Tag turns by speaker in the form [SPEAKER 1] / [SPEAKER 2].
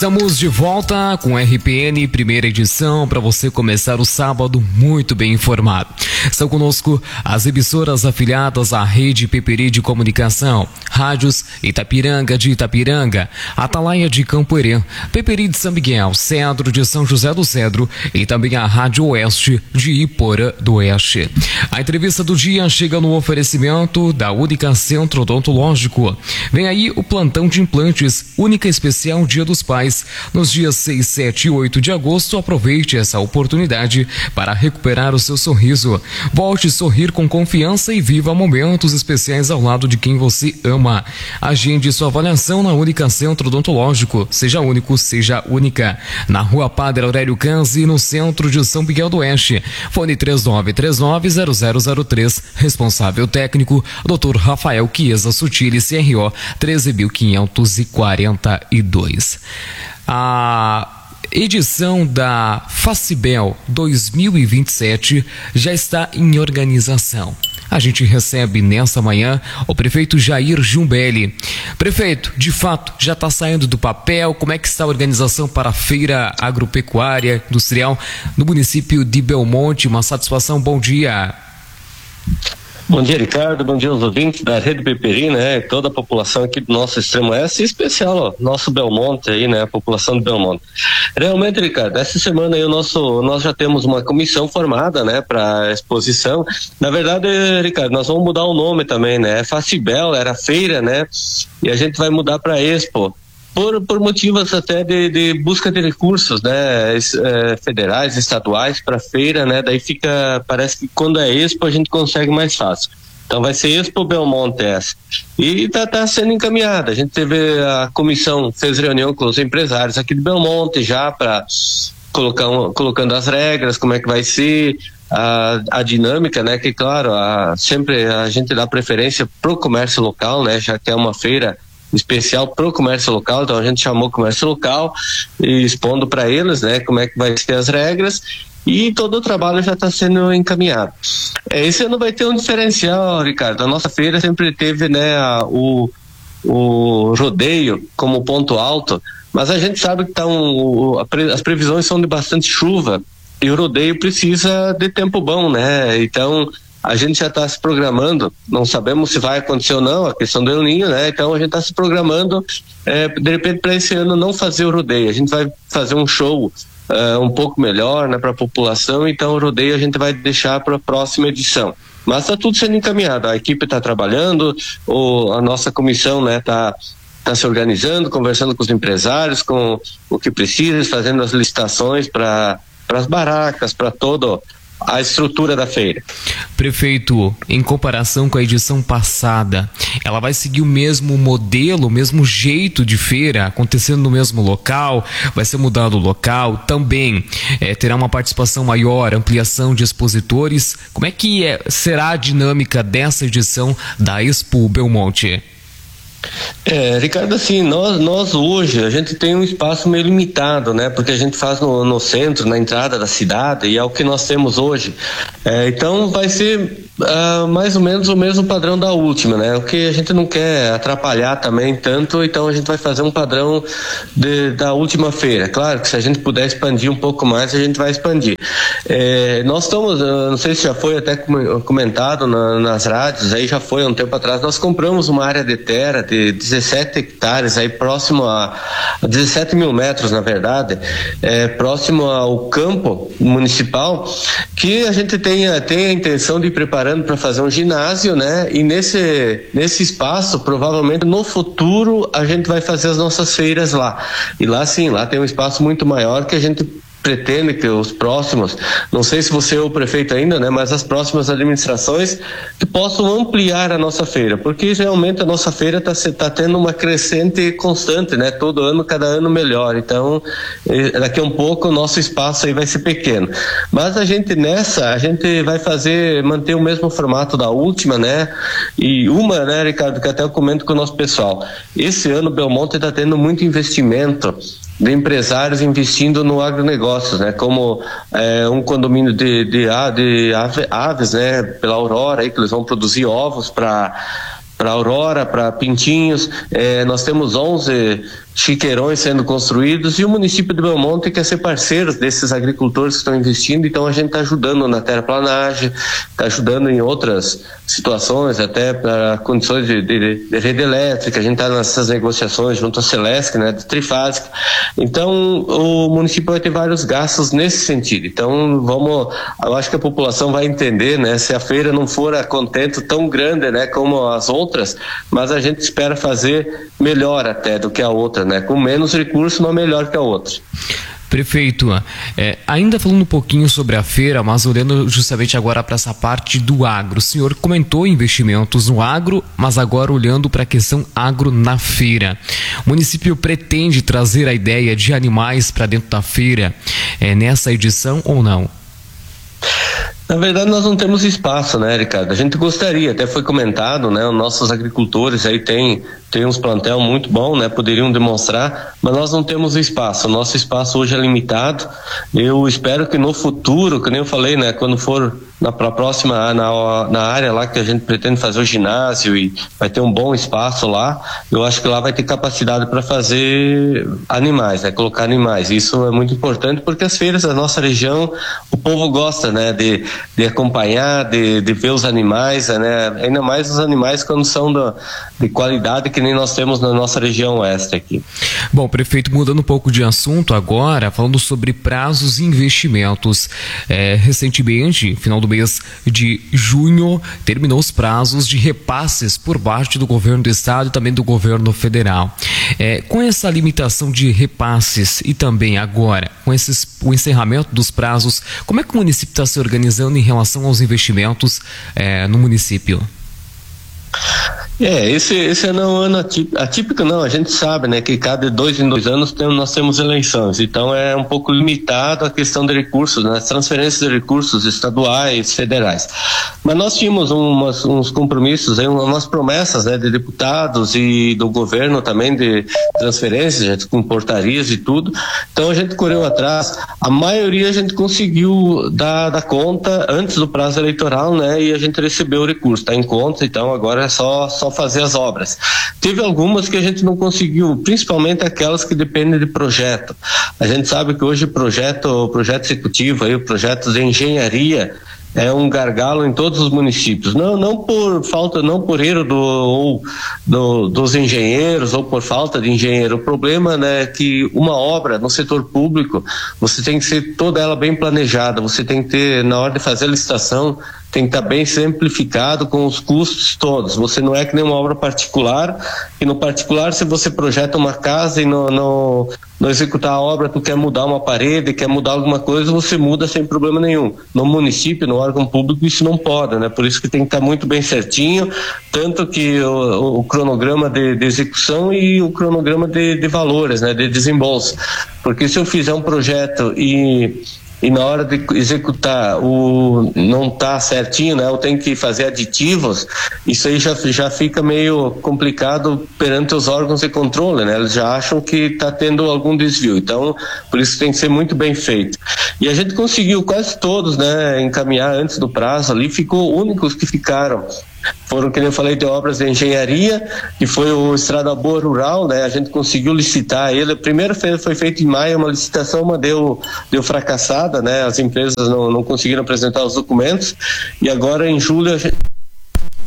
[SPEAKER 1] Estamos de volta com RPN, primeira edição, para você começar o sábado muito bem informado. Estão conosco as emissoras afiliadas à Rede Peperi de Comunicação, Rádios Itapiranga de Itapiranga, Atalaia de Campo Herê, Peperi de São Miguel, Cedro de São José do Cedro e também a Rádio Oeste de Iporã do Oeste. A entrevista do dia chega no oferecimento da Única Centro Odontológico. Vem aí o plantão de implantes, Única Especial Dia dos Pais. Nos dias 6, 7 e 8 de agosto, aproveite essa oportunidade para recuperar o seu sorriso. Volte a sorrir com confiança e viva momentos especiais ao lado de quem você ama. Agende sua avaliação na Única Centro Odontológico. Seja único, seja única. Na Rua Padre Aurélio Canzi, no centro de São Miguel do Oeste. Fone 3939-0003. Responsável técnico, Dr. Rafael Chiesa Sutili, CRO 13.542. A edição da Facibel 2027 já está em organização. A gente recebe nesta manhã o prefeito Jair Jumbelli. Prefeito, de fato, já está saindo do papel? Como é que está a organização para a Feira Agropecuária Industrial no município de Belmonte? Uma satisfação, bom dia.
[SPEAKER 2] Bom dia, Ricardo, bom dia aos ouvintes da Rede Peperi, né, toda a população aqui do nosso extremo oeste, em especial, ó, nosso Belmonte aí, né, a população de Belmonte. Realmente, Ricardo, essa semana aí nós já temos uma comissão formada, né, para exposição. Na verdade, Ricardo, nós vamos mudar o nome também, né, Facibel era feira, né, e a gente vai mudar para Expo. Por motivos até de busca de recursos, né, federais, estaduais para feira, né, daí parece que quando é Expo a gente consegue mais fácil. Então vai ser Expo Belmonte essa. E tá sendo encaminhada. A gente a comissão fez reunião com os empresários aqui de Belmonte já para colocando as regras, como é que vai ser a dinâmica, né, que claro, sempre a gente dá preferência pro comércio local, né, já que é uma feira especial pro comércio local, então a gente chamou o comércio local e expondo para eles, né, como é que vai ser as regras, e todo o trabalho já está sendo encaminhado. Esse ano vai ter um diferencial, Ricardo. A nossa feira sempre teve, né, o rodeio como ponto alto, mas a gente sabe que as previsões são de bastante chuva e o rodeio precisa de tempo bom, né? Então a gente já está se programando, não sabemos se vai acontecer ou não, a questão do El Niño, né? Então a gente está se programando, de repente, para esse ano não fazer o rodeio. A gente vai fazer um show um pouco melhor, né, para a população, então o rodeio a gente vai deixar para a próxima edição. Mas está tudo sendo encaminhado, a equipe está trabalhando, a nossa comissão, né, tá se organizando, conversando com os empresários, com o que precisa, fazendo as licitações para as barracas, para todo a estrutura da feira.
[SPEAKER 1] Prefeito, em comparação com a edição passada, ela vai seguir o mesmo modelo, o mesmo jeito de feira, acontecendo no mesmo local, vai ser mudado o local, também terá uma participação maior, ampliação de expositores. Como é que será a dinâmica dessa edição da Expo Belmonte?
[SPEAKER 2] Ricardo, assim, nós hoje, a gente tem um espaço meio limitado, né, porque a gente faz no centro, na entrada da cidade, e é o que nós temos hoje. Então vai ser mais ou menos o mesmo padrão da última, né, o que a gente não quer atrapalhar também tanto, então a gente vai fazer um padrão da última feira. Claro que se a gente puder expandir um pouco mais, a gente vai expandir. Nós estamos, não sei se já foi até comentado nas rádios, aí já foi há um tempo atrás, nós compramos uma área de terra de 17 hectares, aí próximo a 17 mil metros, na verdade, próximo ao campo municipal, que a gente tem a intenção de ir preparando para fazer um ginásio, né? E nesse espaço, provavelmente no futuro, a gente vai fazer as nossas feiras lá. E lá sim, lá tem um espaço muito maior que a gente pretende que os próximos, não sei se você é o prefeito ainda, né, mas as próximas administrações que possam ampliar a nossa feira, porque realmente a nossa feira tá tendo uma crescente constante, né, todo ano, cada ano melhor. Então daqui a um pouco o nosso espaço aí vai ser pequeno, mas a gente vai manter o mesmo formato da última, né, e né, Ricardo, que até eu comento com o nosso pessoal, esse ano o Belmonte está tendo muito investimento de empresários investindo no agronegócios, né? Como um condomínio de aves, né? Pela Aurora aí, que eles vão produzir ovos para Aurora, para Pintinhos, nós temos 11 chiqueirões sendo construídos e o município de Belmonte quer ser parceiro desses agricultores que estão investindo, então a gente está ajudando na terraplanagem, está ajudando em outras situações, até para condições de rede elétrica, a gente está nessas negociações junto à Celesc, né, de trifásica, então o município vai ter vários gastos nesse sentido, então eu acho que a população vai entender, né, se a feira não for a contento tão grande, né, como as outras, mas a gente espera fazer melhor até do que a outra, né? Com menos recursos, mas melhor que a outra.
[SPEAKER 1] Prefeito, ainda falando um pouquinho sobre a feira, mas olhando justamente agora para essa parte do agro. O senhor comentou investimentos no agro, mas agora olhando para a questão agro na feira. O município pretende trazer a ideia de animais para dentro da feira nessa edição ou não?
[SPEAKER 2] Na verdade, nós não temos espaço, né, Ricardo? A gente gostaria, até foi comentado, né? Os nossos agricultores aí tem uns plantel muito bom, né? Poderiam demonstrar, mas nós não temos espaço. O nosso espaço hoje é limitado. Eu espero que no futuro, que nem eu falei, né? Quando for na próxima, na área lá que a gente pretende fazer o ginásio e vai ter um bom espaço lá, eu acho que lá vai ter capacidade para fazer animais, né? Colocar animais. Isso é muito importante porque as feiras da nossa região, o povo gosta, né? De acompanhar, de ver os animais, né? Ainda mais os animais quando são de qualidade que nem nós temos na nossa região oeste aqui.
[SPEAKER 1] Bom, prefeito, mudando um pouco de assunto agora, falando sobre prazos e investimentos. Recentemente, final do mês de junho, terminou os prazos de repasses por parte do governo do estado e também do governo federal. Com essa limitação de repasses e também agora, com o encerramento dos prazos, como é que o município está se organizando em relação aos investimentos no município?
[SPEAKER 2] Esse ano é um ano atípico, não, a gente sabe, né, que cada 2 em 2 anos nós temos eleições, então é um pouco limitado a questão de recursos, né, as transferências de recursos estaduais, federais, mas nós tínhamos uns compromissos, umas promessas, né, de deputados e do governo também de transferências, com portarias e tudo, então a gente correu atrás, a maioria a gente conseguiu dar conta antes do prazo eleitoral, né, e a gente recebeu o recurso, está em conta, então agora é só fazer as obras. Teve algumas que a gente não conseguiu, principalmente aquelas que dependem de projeto. A gente sabe que hoje o projeto executivo, o projeto de engenharia é um gargalo em todos os municípios. Não por falta, não por erro dos engenheiros ou por falta de engenheiro. O problema, né, é que uma obra no setor público, você tem que ser toda ela bem planejada, você tem que ter, na hora de fazer a licitação, tem que estar bem simplificado com os custos todos. Você não é que nem uma obra particular, e no particular, se você projeta uma casa e não executar a obra, tu quer mudar uma parede, quer mudar alguma coisa, você muda sem problema nenhum. No município, no órgão público, isso não pode, né? Por isso que tem que estar muito bem certinho, tanto que o cronograma de execução e o cronograma de valores, né? De desembolso. Porque se eu fizer um projeto e na hora de executar não está certinho, né? Eu tenho que fazer aditivos, isso aí já fica meio complicado perante os órgãos de controle, né? Eles já acham que está tendo algum desvio, então por isso tem que ser muito bem feito. E a gente conseguiu quase todos, né, encaminhar antes do prazo ali, ficou únicos que ficaram. Foram, que eu falei, de obras de engenharia, que foi o Estrada Boa Rural, né? A gente conseguiu licitar ele. Primeiro foi feito em maio uma licitação, mas deu fracassada, né? As empresas não conseguiram apresentar os documentos, e agora em julho a gente